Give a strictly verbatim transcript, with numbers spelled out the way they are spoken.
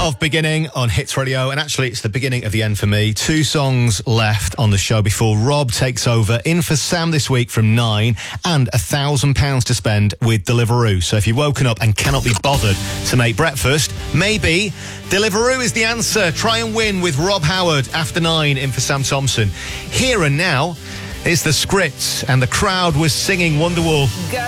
of Beginning on Hits Radio, and actually it's the beginning of the end for me. Two songs left on the show before Rob takes over. In for Sam this week from nine, and a thousand pounds to spend with Deliveroo. So if you've woken up and cannot be bothered to make breakfast, maybe Deliveroo is the answer. Try and win with Rob Howard after nine. In for Sam Thompson. Here and now is the script, and the crowd was singing Wonderwall.